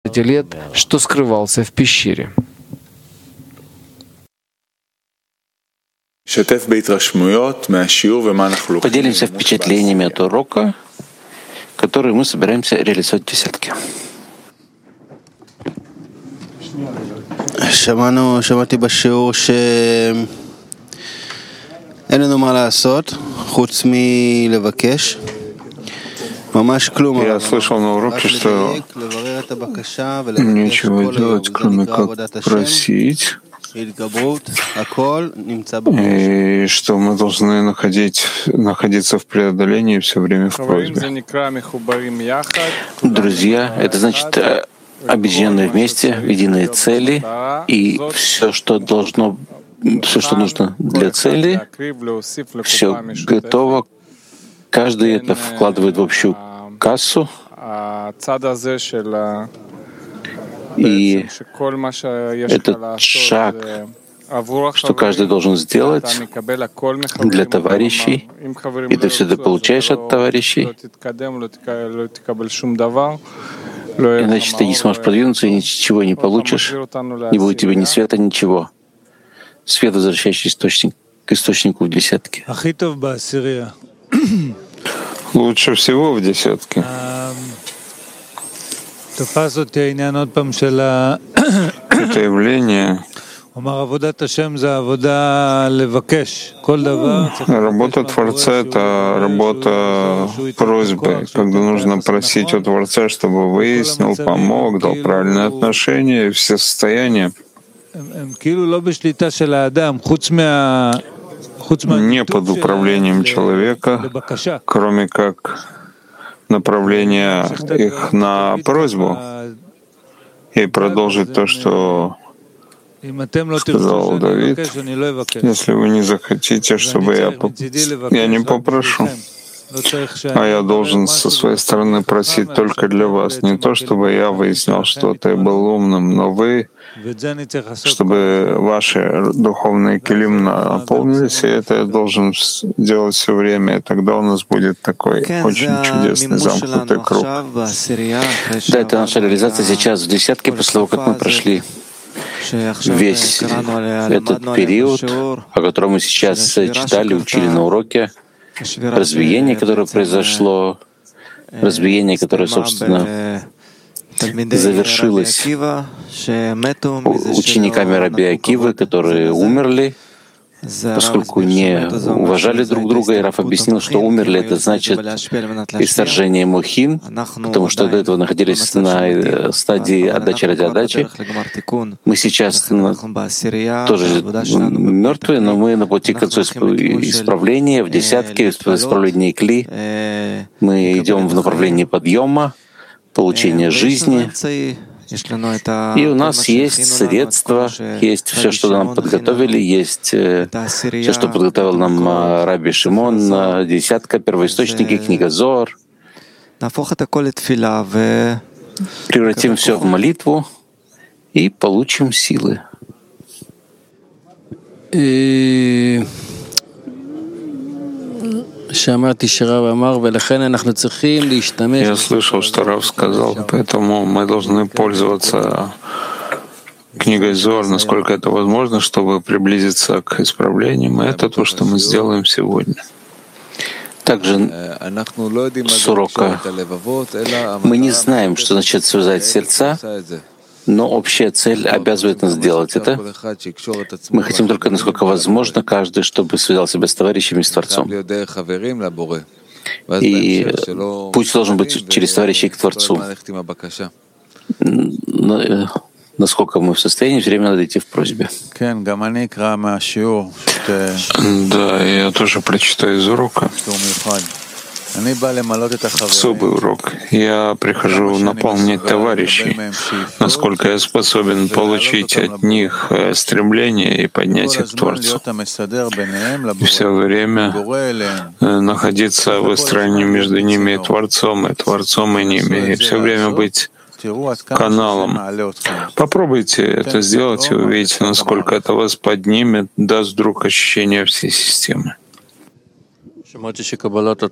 лет, что скрывался в пещере. Поделимся впечатлениями от урока, который мы собираемся реализовать в десятке. שמעתי בשיעור שאין לנו מה לעשות חוץ מלבקש. Я слышал на уроке, что нечего делать, кроме как просить, и что мы должны находиться в преодолении все время в просьбе. Друзья, это значит объединенные вместе в единые цели, и все, что нужно для цели, все готово. Каждый это вкладывает в общую кассу, и этот шаг, что каждый должен сделать для товарищей, и ты все это получаешь от товарищей, иначе ты не сможешь продвинуться и ничего не получишь, не будет тебе ни света, ничего. Свет, возвращающий к источнику в десятке. Лучше всего в десятке. Это явление. Работа Творца — это работа просьбы, когда нужно просить у Творца, чтобы выяснил, помог, дал правильное отношение и все состояния. Не под управлением человека, кроме как направление их на просьбу, и продолжить то, что сказал Давид: если вы не захотите, чтобы я не попрошу, а я должен со своей стороны просить только для вас, не то, чтобы я выяснял что-то и был умным, но вы, чтобы ваши духовные килим наполнились, и это я должен делать все время, и тогда у нас будет такой очень чудесный замкнутый круг. Да, это наша реализация сейчас в десятке, после того, как мы прошли весь этот период, о котором мы сейчас читали, учили на уроке, разбиение, которое произошло, разбиение, которое, собственно, завершилось учениками Раби Акивы, которые умерли, поскольку не уважали друг друга. И Раф объяснил, что умерли — это значит исторжение мухин, потому что до этого находились на стадии отдачи ради отдачи. Мы сейчас тоже мертвые, но мы на пути к концу исправления, в десятке, в исправлении кли. Мы идем в направлении подъема, получения жизни. И у нас есть средства, есть все, что нам подготовили, есть все, что подготовил нам Раби Шимон, десятка, первоисточники, книга Зоар. Превратим все в молитву и получим силы. Я слышал, что Рав сказал, поэтому мы должны пользоваться книгой Зоар, насколько это возможно, чтобы приблизиться к исправлениям. И это то, что мы сделаем сегодня. Также с урока мы не знаем, что значит связать сердца, но общая цель обязывает нас делать это. Мы хотим только, насколько возможно, каждый, чтобы связал себя с товарищами, с Творцом. И путь должен быть через товарищей к Творцу. Насколько мы в состоянии, все время надо идти в просьбе. Да, я тоже прочитаю из урока. Особый урок. Я прихожу наполнить товарищей, насколько я способен получить от них стремление и поднять их к Творцу. И все время находиться в выстроении между ними и Творцом и ними, и все время быть каналом. Попробуйте это сделать, и увидите, насколько это вас поднимет, даст вдруг ощущение всей системы.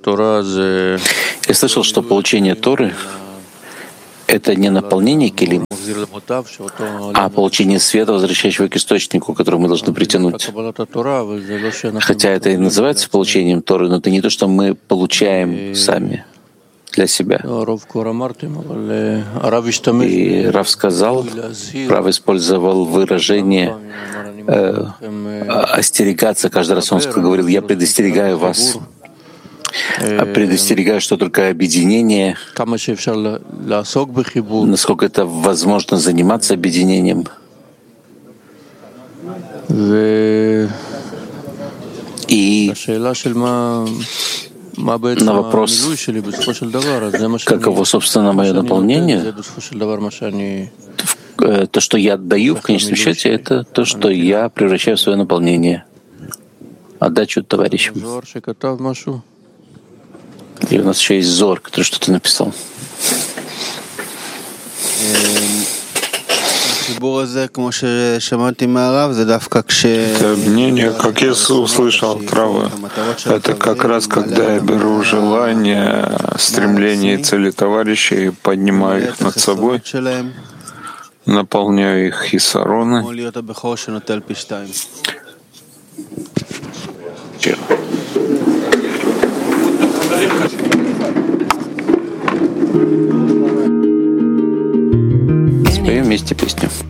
Я слышал, что получение Торы — это не наполнение килим, а получение света, возвращающего к источнику, который мы должны притянуть. Хотя это и называется получением Торы, но это не то, что мы получаем сами для себя. И Рав сказал, Рав использовал выражение остерегаться. Каждый раз он говорил: «Я предостерегаю вас». Предостерегаю, что только объединение, насколько это возможно, заниматься объединением. И на вопрос, каково, собственно, мое наполнение, то, что я отдаю в конечном счете, это то, что я превращаю в свое наполнение, отдачу товарищам. И у нас еще есть Зор, который что-то написал. Это мнение, как я услышал от Рава, это как раз когда я беру желания, стремления и цели товарищей и поднимаю их над собой, наполняю их хисароны. Споем вместе песню.